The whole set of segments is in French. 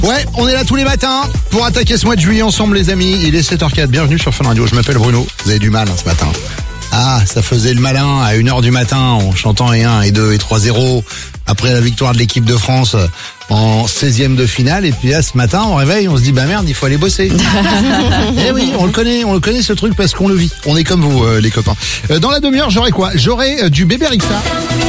Ouais, on est là tous les matins pour attaquer ce mois de juillet ensemble les amis. Il est 7h04, bienvenue sur Fun Radio. Je m'appelle Bruno, vous avez du mal ce matin. Ah, ça faisait le malin à 1h du matin en chantant et 1 et 2 et 3-0 après la victoire de l'équipe de France en 16e de finale. Et puis là, ce matin, on réveille, on se dit, bah merde, il faut aller bosser. Eh oui, on le connaît ce truc parce qu'on le vit. On est comme vous, les copains. Dans la demi-heure, j'aurai quoi? J'aurai du bébé Rixa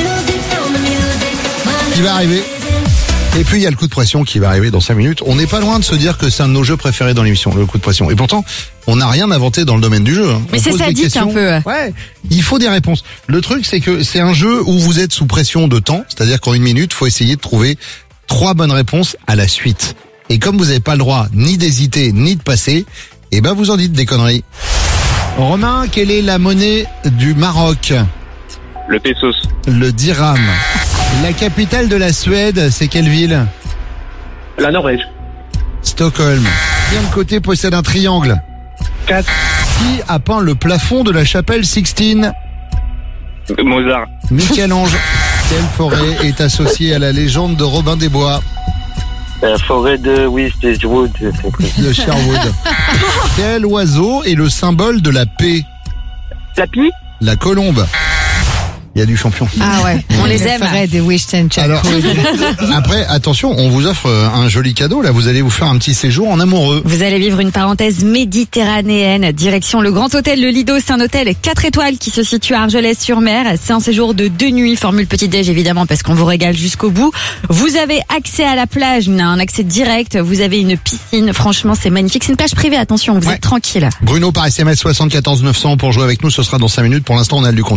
qui va arriver. Et puis il y a le coup de pression qui va arriver dans 5 minutes. On n'est pas loin de se dire que c'est un de nos jeux préférés dans l'émission, le coup de pression. Et pourtant, on n'a rien inventé dans le domaine du jeu. Mais c'est sadique un peu. Ouais, il faut des réponses. Le truc, c'est que c'est un jeu où vous êtes sous pression de temps. C'est-à-dire qu'en 1 minute, faut essayer de trouver 3 bonnes réponses à la suite. Et comme vous n'avez pas le droit ni d'hésiter, ni de passer, eh ben vous en dites des conneries. Romain, quelle est la monnaie du Maroc? Le pesos. Le dirham. La capitale de la Suède, c'est quelle ville? La Norvège. Stockholm. Combien de côtés possède un triangle? 4. Qui a peint le plafond de la chapelle Sixtine? Mozart. Michel-Ange. Quelle forêt est associée à la légende de Robin des Bois? La forêt de Westwood. De Sherwood. Quel oiseau est le symbole de la paix? La pie. La colombe. Il y a du champion. Ah ouais, on les aime. Alors, après, attention, on vous offre un joli cadeau. Là, vous allez vous faire un petit séjour en amoureux. Vous allez vivre une parenthèse méditerranéenne. Direction le Grand Hôtel Le Lido. C'est un hôtel 4 étoiles qui se situe à Argelès-sur-Mer. C'est un séjour de 2 nuits. Formule petit-déj, évidemment, parce qu'on vous régale jusqu'au bout. Vous avez accès à la plage, un accès direct. Vous avez une piscine. Franchement, c'est magnifique. C'est une plage privée. Attention, vous êtes tranquille. Bruno par SMS 74 900 pour jouer avec nous. Ce sera dans 5 minutes. Pour l'instant, on a le du con.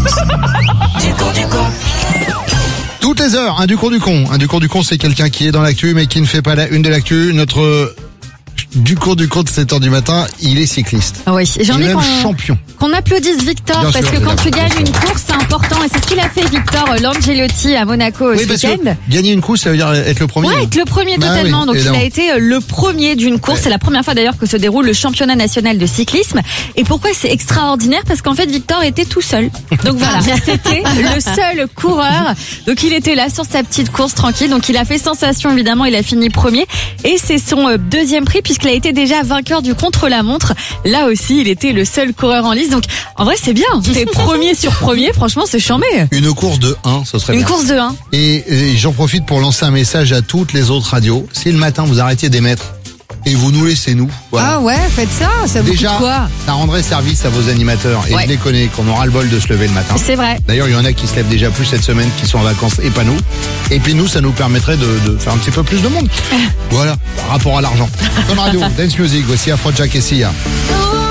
Toutes les heures, un du con. Un du con, c'est quelqu'un qui est dans l'actu mais qui ne fait pas la une de l'actu. Notre du con de 7h du matin, il est cycliste. Oui, j'ai envie champion. Qu'on applaudisse Victor, Bien parce sûr, que quand tu gagnes bien une course, c'est important. Et c'est ce qu'il a fait, Victor Langelloti, à Monaco ce parce week-end. que gagner une course, ça veut dire être le premier. Ouais, être le premier totalement. Donc évidemment. il a été le premier d'une course. Ouais. C'est la première fois d'ailleurs que se déroule le championnat national de cyclisme. Et pourquoi c'est extraordinaire? Parce qu'en fait, Victor était tout seul. Donc voilà, c'était le seul coureur. Donc il était là sur sa petite course tranquille. Donc il a fait sensation évidemment. Il a fini premier. Et c'est son deuxième prix puisqu'il a été déjà vainqueur du contre-la-montre. Là aussi, il était le seul coureur en lice. Donc en vrai, c'est bien. T'es premier sur premier. Franchement, c'est chambé. Une course de 1, ce serait bien. Une course de 1. Et j'en profite pour lancer un message à toutes les autres radios. Si le matin vous arrêtiez d'émettre et vous nous laissez nous, voilà. Ah ouais, faites ça, ça vous Déjà, coûte quoi? ça rendrait service à vos animateurs. Et Ouais. je les connais, qu'on aura le bol de se lever le matin. C'est vrai. D'ailleurs, il y en a qui se lèvent déjà plus cette semaine, qui sont en vacances et pas nous. Et puis nous, ça nous permettrait de faire un petit peu plus de monde. Voilà, par rapport à l'argent. Fun Radio, Dance Music, voici Afrojack et Sia.